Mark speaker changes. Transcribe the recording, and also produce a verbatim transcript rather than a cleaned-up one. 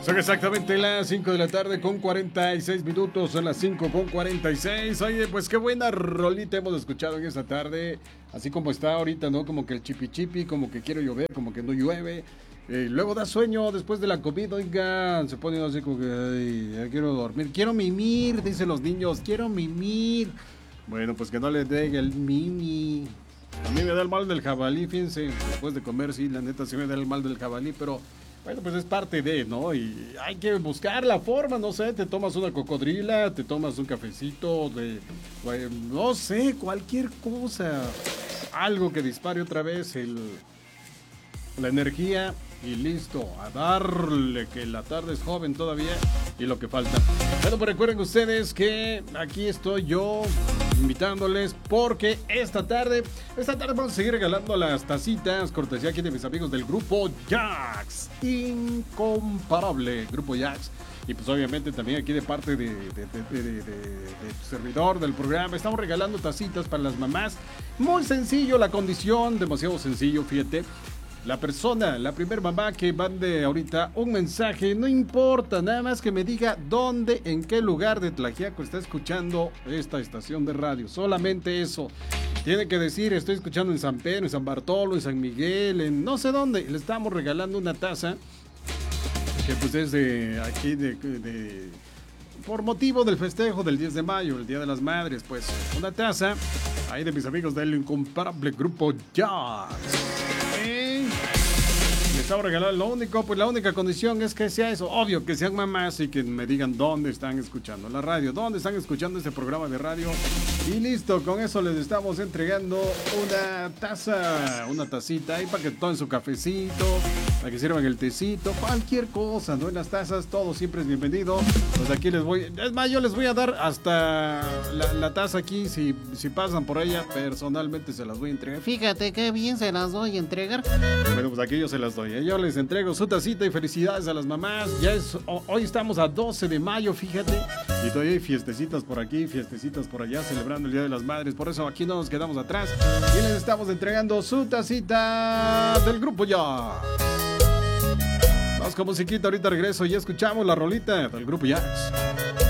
Speaker 1: Son exactamente las cinco de la tarde con cuarenta y seis minutos, son las cinco con cuarenta y seis. Oye, pues qué buena rolita hemos escuchado en esta tarde, así como está ahorita, ¿no? Como que el chipi chipi, como que quiere llover, como que no llueve. Eh, luego da sueño después de la comida, oigan, se pone así como que, ay, ya quiero dormir, quiero mimir, dicen los niños, quiero mimir. Bueno, pues que no le dé el mimi. A mí me da el mal del jabalí, fíjense, después de comer, sí, la neta sí me da el mal del jabalí, pero... Bueno, pues es parte de, ¿no? Y hay que buscar la forma, no sé, te tomas una cocodrila, te tomas un cafecito, de, no sé, cualquier cosa. Algo que dispare otra vez el, la energía y listo, a darle, que la tarde es joven todavía y lo que falta. Bueno, pues recuerden ustedes que aquí estoy yo invitándoles porque esta tarde, esta tarde vamos a seguir regalando las tacitas, cortesía aquí de mis amigos del Grupo Jax, incomparable Grupo Jax. Y pues obviamente también aquí de parte de, de, de, de, de, de, de servidor del programa, estamos regalando tacitas para las mamás. Muy sencillo la condición, demasiado sencillo, fíjate. La persona, la primer mamá que mande ahorita un mensaje, no importa, nada más que me diga dónde, en qué lugar de Tlaxiaco está escuchando esta estación de radio. Solamente eso. Tiene que decir, estoy escuchando en San Pedro, en San Bartolo, en San Miguel, en no sé dónde. Le estamos regalando una taza que pues es de aquí, de, de por motivo del festejo del diez de mayo, el Día de las Madres. Pues una taza ahí de mis amigos del incomparable Grupo Jax. Estaba regalando, lo único, pues la única condición es que sea eso, obvio, que sean mamás y que me digan dónde están escuchando la radio, dónde están escuchando este programa de radio. Y listo, con eso les estamos entregando una taza, una tacita ahí para que tomen su cafecito, para que sirvan el tecito, cualquier cosa, ¿no? En las tazas todo siempre es bienvenido. Pues aquí les voy, es más, yo les voy a dar hasta la, la taza aquí, si, si pasan por ella, personalmente se las voy a entregar.
Speaker 2: Fíjate qué bien se las doy a entregar.
Speaker 1: Bueno, pues aquí yo se las doy. Yo les entrego su tacita y felicidades a las mamás. Ya es, hoy estamos a doce de mayo, fíjate. Y todavía hay fiestecitas por aquí, fiestecitas por allá, celebrando el Día de las Madres. Por eso aquí no nos quedamos atrás. Y les estamos entregando su tacita del Grupo Ya. Vamos con musiquita, ahorita regreso y escuchamos la rolita del Grupo Jax.